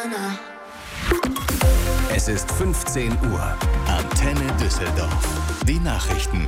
Es ist 15 Uhr. Antenne Düsseldorf. Die Nachrichten.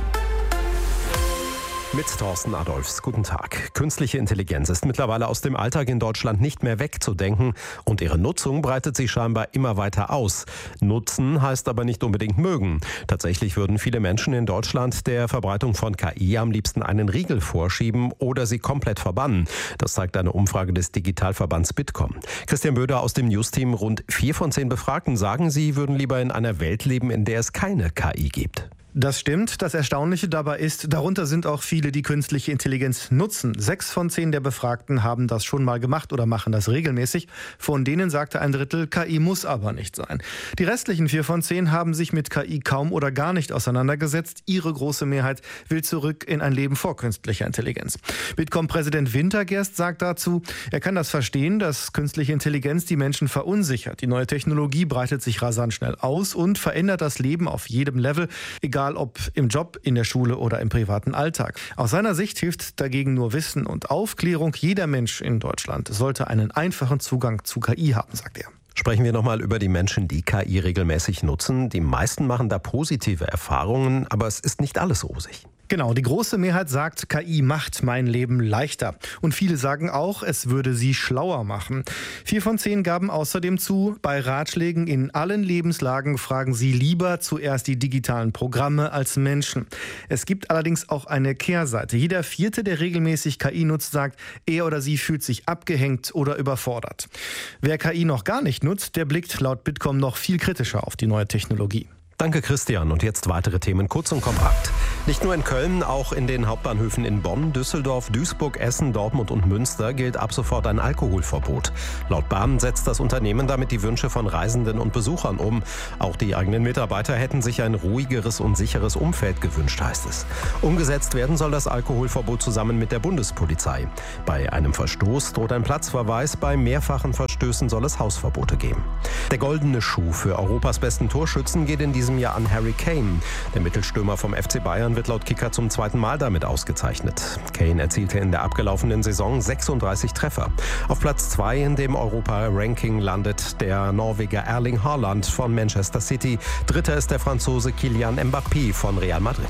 Mit Thorsten Adolphs. Guten Tag. Künstliche Intelligenz ist mittlerweile aus dem Alltag in Deutschland nicht mehr wegzudenken und ihre Nutzung breitet sich scheinbar immer weiter aus. Nutzen heißt aber nicht unbedingt mögen. Tatsächlich würden viele Menschen in Deutschland der Verbreitung von KI am liebsten einen Riegel vorschieben oder sie komplett verbannen. Das zeigt eine Umfrage des Digitalverbands Bitkom. Christian Böder aus dem News-Team. Rund 4 von 10 Befragten sagen, sie würden lieber in einer Welt leben, in der es keine KI gibt. Das stimmt. Das Erstaunliche dabei ist, darunter sind auch viele, die künstliche Intelligenz nutzen. 6 von 10 der Befragten haben das schon mal gemacht oder machen das regelmäßig. Von denen sagte ein Drittel, KI muss aber nicht sein. Die restlichen 4 von 10 haben sich mit KI kaum oder gar nicht auseinandergesetzt. Ihre große Mehrheit will zurück in ein Leben vor künstlicher Intelligenz. Bitkom-Präsident Wintergerst sagt dazu, er kann das verstehen, dass künstliche Intelligenz die Menschen verunsichert. Die neue Technologie breitet sich rasant schnell aus und verändert das Leben auf jedem Level, egal ob im Job, in der Schule oder im privaten Alltag. Aus seiner Sicht hilft dagegen nur Wissen und Aufklärung. Jeder Mensch in Deutschland sollte einen einfachen Zugang zu KI haben, sagt er. Sprechen wir nochmal über die Menschen, die KI regelmäßig nutzen. Die meisten machen da positive Erfahrungen, aber es ist nicht alles rosig. Genau, die große Mehrheit sagt, KI macht mein Leben leichter. Und viele sagen auch, es würde sie schlauer machen. 4 von 10 gaben außerdem zu, bei Ratschlägen in allen Lebenslagen fragen sie lieber zuerst die digitalen Programme als Menschen. Es gibt allerdings auch eine Kehrseite. Jeder 4., der regelmäßig KI nutzt, sagt, er oder sie fühlt sich abgehängt oder überfordert. Wer KI noch gar nicht nutzt, der blickt laut Bitkom noch viel kritischer auf die neue Technologie. Danke, Christian. Und jetzt weitere Themen kurz und kompakt. Nicht nur in Köln, auch in den Hauptbahnhöfen in Bonn, Düsseldorf, Duisburg, Essen, Dortmund und Münster gilt ab sofort ein Alkoholverbot. Laut Bahn setzt das Unternehmen damit die Wünsche von Reisenden und Besuchern um. Auch die eigenen Mitarbeiter hätten sich ein ruhigeres und sicheres Umfeld gewünscht, heißt es. Umgesetzt werden soll das Alkoholverbot zusammen mit der Bundespolizei. Bei einem Verstoß droht ein Platzverweis, bei mehrfachen Verstößen soll es Hausverbote geben. Der goldene Schuh für Europas besten Torschützen geht in diesem Jahr an Harry Kane. Der Mittelstürmer vom FC Bayern wird laut Kicker zum 2. Mal damit ausgezeichnet. Kane erzielte in der abgelaufenen Saison 36 Treffer. Auf Platz 2 in dem Europa-Ranking landet der Norweger Erling Haaland von Manchester City. Dritter ist der Franzose Kylian Mbappé von Real Madrid.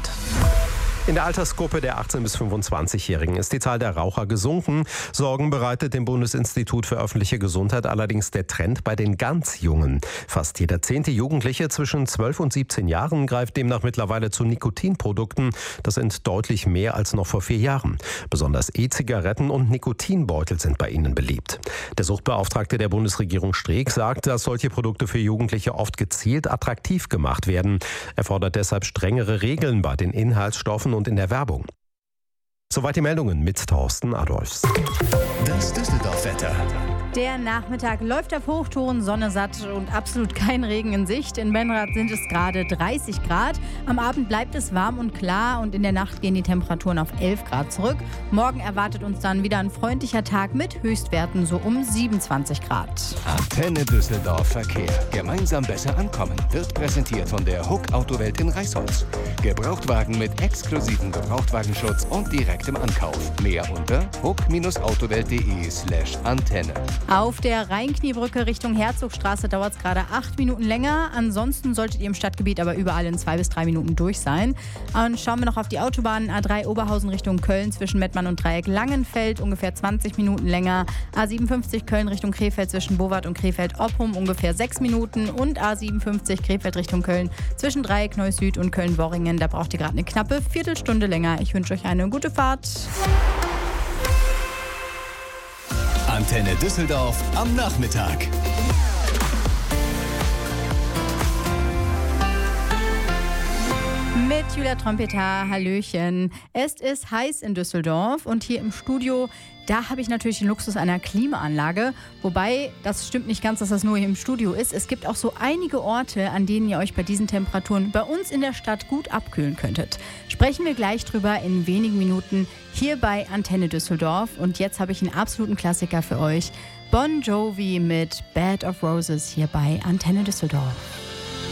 In der Altersgruppe der 18- bis 25-Jährigen ist die Zahl der Raucher gesunken. Sorgen bereitet dem Bundesinstitut für öffentliche Gesundheit allerdings der Trend bei den ganz Jungen. Fast jeder 10. Jugendliche zwischen 12 und 17 Jahren greift demnach mittlerweile zu Nikotinprodukten. Das sind deutlich mehr als noch vor 4 Jahren. Besonders E-Zigaretten und Nikotinbeutel sind bei ihnen beliebt. Der Suchtbeauftragte der Bundesregierung Streeck sagt, dass solche Produkte für Jugendliche oft gezielt attraktiv gemacht werden. Er fordert deshalb strengere Regeln bei den Inhaltsstoffen und in der Werbung. Soweit die Meldungen mit Thorsten Adolphs. Das Düsseldorf-Wetter. Der Nachmittag läuft auf Hochtouren, Sonne satt und absolut kein Regen in Sicht. In Benrath sind es gerade 30 Grad. Am Abend bleibt es warm und klar und in der Nacht gehen die Temperaturen auf 11 Grad zurück. Morgen erwartet uns dann wieder ein freundlicher Tag mit Höchstwerten so um 27 Grad. Antenne Düsseldorf Verkehr. Gemeinsam besser ankommen. Wird präsentiert von der Huck Autowelt in Reisholz. Gebrauchtwagen mit exklusivem Gebrauchtwagenschutz und direktem Ankauf. Mehr unter huck-autowelt.de/Antenne. Auf der Rheinkniebrücke Richtung Herzogstraße dauert es gerade 8 Minuten länger. Ansonsten solltet ihr im Stadtgebiet aber überall in 2 bis 3 Minuten durch sein. Und schauen wir noch auf die Autobahn. A3 Oberhausen Richtung Köln zwischen Mettmann und Dreieck Langenfeld ungefähr 20 Minuten länger. A57 Köln Richtung Krefeld zwischen Bowart und Krefeld-Oppum ungefähr 6 Minuten. Und A57 Krefeld Richtung Köln zwischen Dreieck Neuss-Süd und Köln-Worringen. Da braucht ihr gerade eine knappe Viertelstunde länger. Ich wünsche euch eine gute Fahrt. Antenne Düsseldorf am Nachmittag. Mit Julia Trompeter, hallöchen. Es ist heiß in Düsseldorf und hier im Studio, da habe ich natürlich den Luxus einer Klimaanlage. Wobei, das stimmt nicht ganz, dass das nur hier im Studio ist. Es gibt auch so einige Orte, an denen ihr euch bei diesen Temperaturen bei uns in der Stadt gut abkühlen könntet. Sprechen wir gleich drüber in wenigen Minuten hier bei Antenne Düsseldorf. Und jetzt habe ich einen absoluten Klassiker für euch. Bon Jovi mit Bed of Roses hier bei Antenne Düsseldorf.